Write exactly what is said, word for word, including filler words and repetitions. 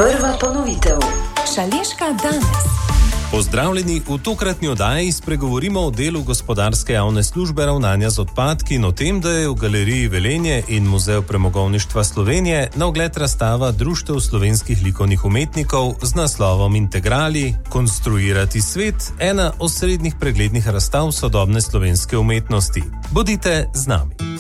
Prva ponovitev. Šaleška danes. Pozdravljeni, v tokratni oddaji spregovorimo o delu gospodarske javne službe ravnanja z odpadki in o tem, da je v Galeriji Velenje in Muzeju premogovništva Slovenije na ogled razstava Društev slovenskih likovnih umetnikov z naslovom Integrali, konstruirati svet, ena osrednjih preglednih razstav sodobne slovenske umetnosti. Bodite z nami.